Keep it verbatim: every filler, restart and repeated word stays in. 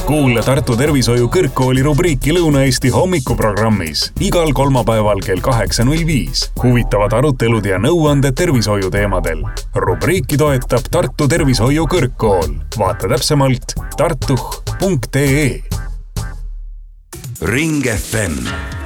Kuule Tartu Tervishoiu Kõrgkooli rubriiki Lõuna-Eesti hommikuprogrammis igal kolmapäeval kell kaheksa null viis. Huvitavad arutelud ja nõuanded tervishoiu teemadel. Rubriiki toetab Tartu Tervishoiu Kõrgkool. Vaata täpsemalt tartuh punkt ee. Ring F M